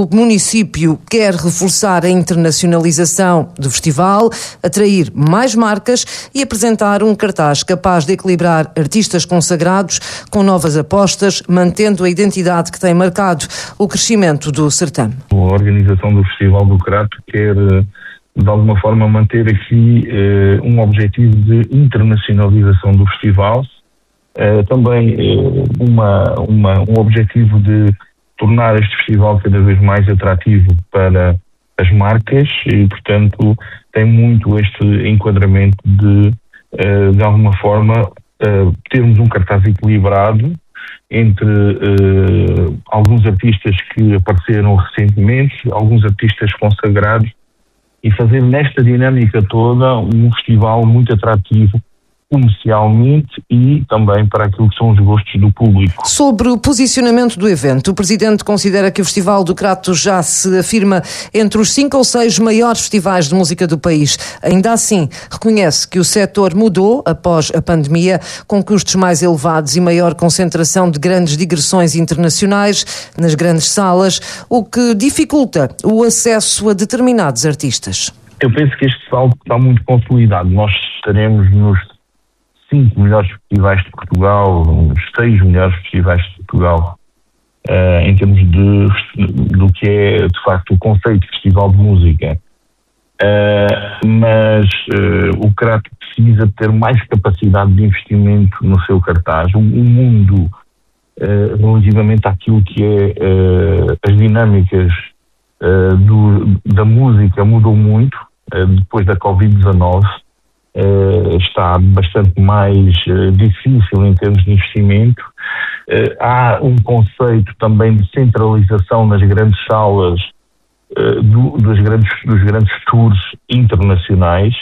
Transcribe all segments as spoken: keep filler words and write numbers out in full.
O município quer reforçar a internacionalização do festival, atrair mais marcas e apresentar um cartaz capaz de equilibrar artistas consagrados com novas apostas, mantendo a identidade que tem marcado o crescimento do certame. A organização do Festival do Crato quer, de alguma forma, manter aqui eh, um objetivo de internacionalização do festival, eh, também eh, uma, uma, um objetivo de tornar este festival cada vez mais atrativo para as marcas e, portanto, tem muito este enquadramento de, eh, de alguma forma, eh, termos um cartaz equilibrado entre eh, alguns artistas que apareceram recentemente, alguns artistas consagrados, e fazer nesta dinâmica toda um festival muito atrativo comercialmente e também para aquilo que são os gostos do público. Sobre o posicionamento do evento, o Presidente considera que o Festival do Crato já se afirma entre os cinco ou seis maiores festivais de música do país. Ainda assim, reconhece que o setor mudou após a pandemia, com custos mais elevados e maior concentração de grandes digressões internacionais nas grandes salas, o que dificulta o acesso a determinados artistas. Eu penso que este salto está muito consolidado. Nós estaremos nos cinco melhores festivais de Portugal, os seis melhores festivais de Portugal, uh, em termos de, do que é, de facto, o conceito de festival de música. Uh, mas uh, o Crato precisa ter mais capacidade de investimento no seu cartaz. O, o mundo, uh, relativamente àquilo que é uh, as dinâmicas uh, do, da música, mudou muito uh, depois da covid dezanove. Uh, está bastante mais uh, difícil em termos de investimento. Uh, há um conceito também de centralização nas grandes salas uh, do, dos, grandes, dos grandes tours internacionais,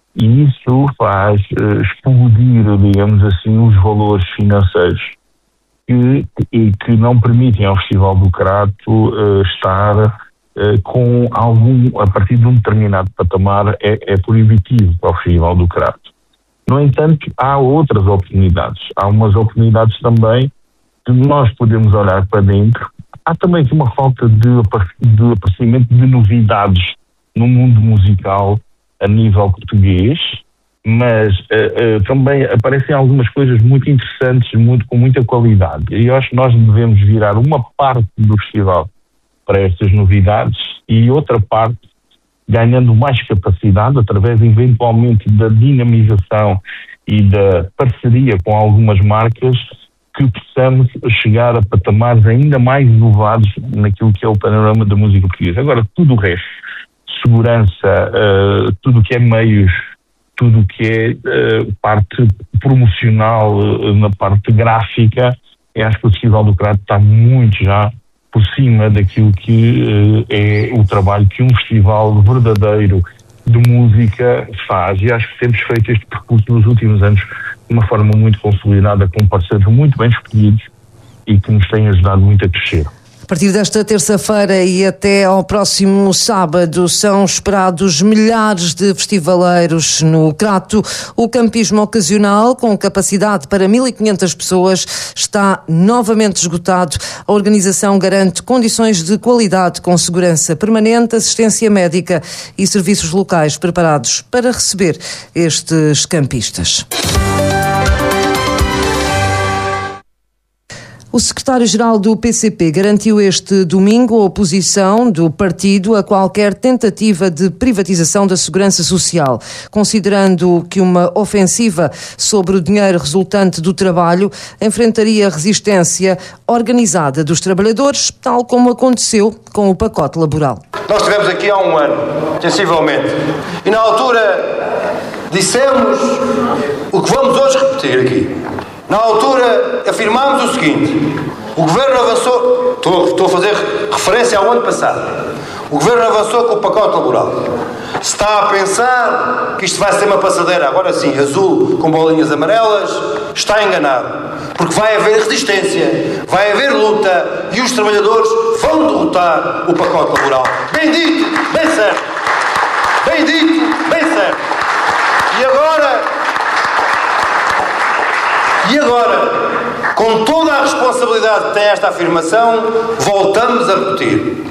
e isso faz uh, explodir, digamos assim, os valores financeiros que, e que não permitem ao Festival do Crato uh, estar com algum, a partir de um determinado patamar, é, é proibitivo para o Festival do Crato. No entanto, há outras oportunidades. Há umas oportunidades também que nós podemos olhar para dentro. Há também aqui uma falta de, de aparecimento de novidades no mundo musical a nível português, mas uh, uh, também aparecem algumas coisas muito interessantes, muito, com muita qualidade. E eu acho que nós devemos virar uma parte do festival para estas novidades e outra parte ganhando mais capacidade através eventualmente da dinamização e da parceria com algumas marcas, que possamos chegar a patamares ainda mais elevados naquilo que é o panorama da música portuguesa. Agora, tudo o resto, segurança, uh, tudo o que é meios, tudo o que é uh, parte promocional, uh, na parte gráfica, eu acho que o Festival do Crato está muito já por cima daquilo que uh, é o trabalho que um festival verdadeiro de música faz. E acho que temos feito este percurso nos últimos anos de uma forma muito consolidada, com parceiros muito bem escolhidos e que nos têm ajudado muito a crescer. A partir desta terça-feira e até ao próximo sábado são esperados milhares de festivaleiros no Crato. O campismo ocasional, com capacidade para mil e quinhentas pessoas, está novamente esgotado. A organização garante condições de qualidade com segurança permanente, assistência médica e serviços locais preparados para receber estes campistas. O secretário-geral do P C P garantiu este domingo a oposição do partido a qualquer tentativa de privatização da segurança social, considerando que uma ofensiva sobre o dinheiro resultante do trabalho enfrentaria resistência organizada dos trabalhadores, tal como aconteceu com o pacote laboral. Nós estivemos aqui há um ano, sensivelmente, e na altura dissemos o que vamos hoje repetir aqui. Na altura afirmámos o seguinte: o Governo avançou, estou, estou a fazer referência ao ano passado, o Governo avançou com o pacote laboral. Se está a pensar que isto vai ser uma passadeira, agora sim, azul com bolinhas amarelas, está enganado. Porque vai haver resistência, vai haver luta e os trabalhadores vão derrotar o pacote laboral. Bem dito, bem certo. Bem dito, bem certo. E agora... E agora, com toda a responsabilidade que tem esta afirmação, voltamos a repetir.